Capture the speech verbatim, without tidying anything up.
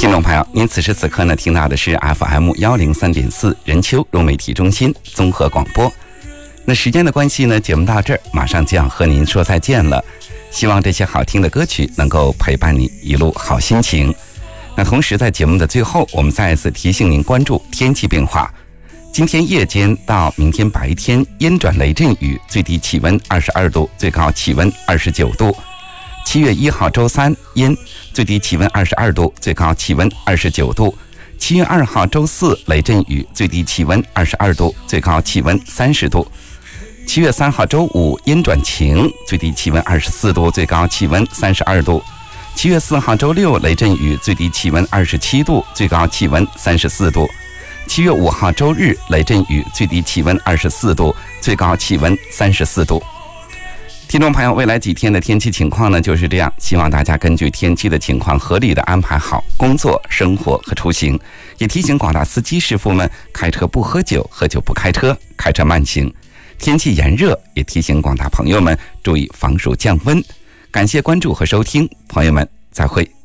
听众朋友，您此时此刻呢听到的是 F M 一零三点四 人丘融媒体中心综合广播。那时间的关系呢，节目到这儿马上就要和您说再见了。希望这些好听的歌曲能够陪伴你一路好心情。那同时在节目的最后，我们再一次提醒您关注天气变化。今天夜间到明天白天阴转雷阵雨，最低气温二十二度，最高气温二十九度。七月一号周三阴，最低气温二十二度，最高气温二十九度。七月二号周四雷阵雨，最低气温二十二度，最高气温三十度。七月三号周五阴转晴，最低气温二十四度，最高气温三十二度。七月四号周六雷阵雨，最低气温二十七度，最高气温三十四度。七月五号周日雷阵雨，最低气温二十四度，最高气温三十四度。听众朋友，未来几天的天气情况呢就是这样，希望大家根据天气的情况合理的安排好工作、生活和出行。也提醒广大司机师傅们，开车不喝酒，喝酒不开车，开车慢行。天气炎热，也提醒广大朋友们注意防暑降温。感谢关注和收听，朋友们再会。